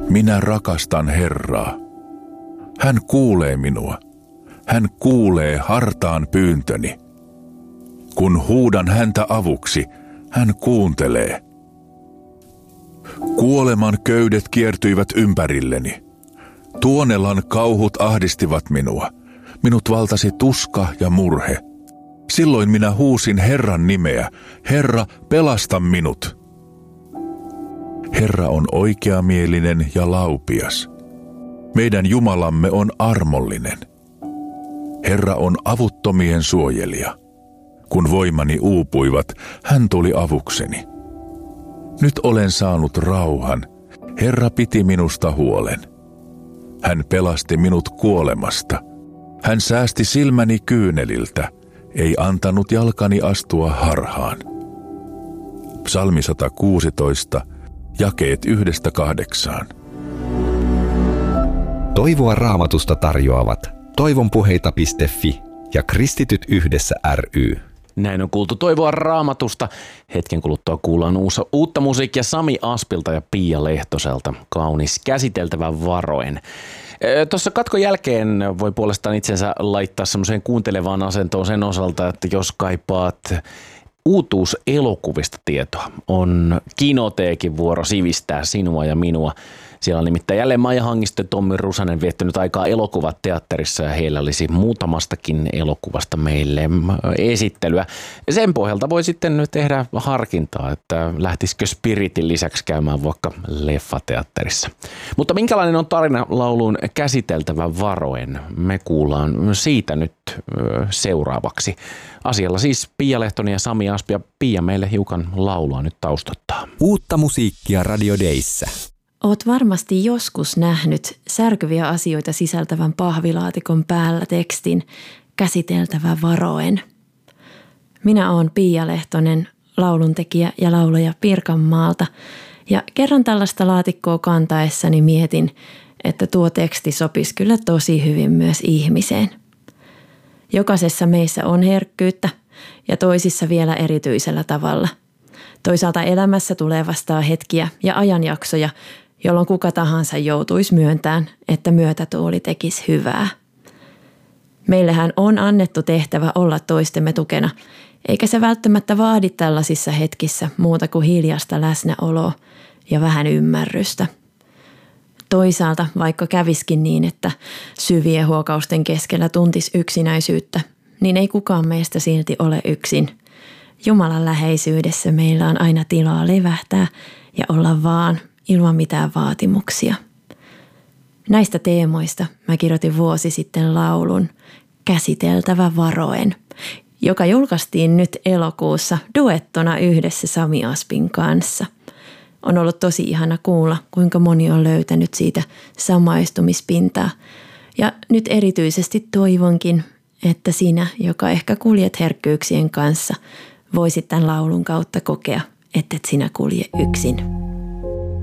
Minä rakastan Herraa. Hän kuulee minua. Hän kuulee hartaan pyyntöni. Kun huudan häntä avuksi, hän kuuntelee. Kuoleman köydet kiertyivät ympärilleni. Tuonelan kauhut ahdistivat minua. Minut valtasi tuska ja murhe. Silloin minä huusin Herran nimeä. Herra, pelasta minut. Herra on oikeamielinen ja laupias. Meidän Jumalamme on armollinen. Herra on avuttomien suojelija. Kun voimani uupuivat, hän tuli avukseni. Nyt olen saanut rauhan. Herra piti minusta huolen. Hän pelasti minut kuolemasta. Hän säästi silmäni kyyneliltä, ei antanut jalkani astua harhaan. Psalmi 116, jakeet 1-8. Toivoa Raamatusta tarjoavat toivonpuheita.fi ja Kristityt yhdessä ry. Näin on kuultu Toivoa Raamatusta. Hetken kuluttua kuullaan uutta musiikkia Sami Aspilta ja Pia Lehtoselta. Kaunis käsiteltävä varoen. Tuossa katkon jälkeen voi puolestaan itsensä laittaa semmoiseen kuuntelevaan asentoon sen osalta, että jos kaipaat uutuuselokuvista tietoa, on Kinoteekin vuoro sivistää sinua ja minua. Siellä on nimittäin jälleen Maija Hangisto ja Tommi Rusanen viettänyt aikaa elokuvateatterissa ja heillä olisi muutamastakin elokuvasta meille esittelyä. Sen pohjalta voi sitten nyt tehdä harkintaa, että lähtisikö Spiritin lisäksi käymään vaikka leffateatterissa. Mutta minkälainen on tarinalauluun käsiteltävä varoen? Me kuullaan siitä nyt seuraavaksi. Asialla siis Pia Lehtonen ja Sami Aspi ja Pia meille hiukan laulua nyt taustottaa. Uutta musiikkia Radio Dayssä. Oot varmasti joskus nähnyt särkyviä asioita sisältävän pahvilaatikon päällä tekstin käsiteltävä varoen. Minä oon Pia Lehtonen, lauluntekijä ja laulaja Pirkanmaalta ja kerran tällaista laatikkoa kantaessani mietin, että tuo teksti sopisi kyllä tosi hyvin myös ihmiseen. Jokaisessa meissä on herkkyyttä ja toisissa vielä erityisellä tavalla. Toisaalta elämässä tulee vastaan hetkiä ja ajanjaksoja, jolloin kuka tahansa joutuisi myöntämään, että myötätuuli tekisi hyvää. Meillähän on annettu tehtävä olla toistemme tukena, eikä se välttämättä vaadi tällaisissa hetkissä muuta kuin hiljaista läsnäoloa ja vähän ymmärrystä. Toisaalta vaikka käviskin niin, että syvien huokausten keskellä tuntisi yksinäisyyttä, niin ei kukaan meistä silti ole yksin. Jumalan läheisyydessä meillä on aina tilaa levähtää ja olla vaan ilman mitään vaatimuksia. Näistä teemoista mä kirjoitin vuosi sitten laulun Käsiteltävä varoen, joka julkaistiin nyt elokuussa duettona yhdessä Sami Aspin kanssa. On ollut tosi ihana kuulla, kuinka moni on löytänyt siitä samaistumispintaa. Ja nyt erityisesti toivonkin, että sinä, joka ehkä kuljet herkkyyksien kanssa, voisit tämän laulun kautta kokea, ettet sinä kulje yksin.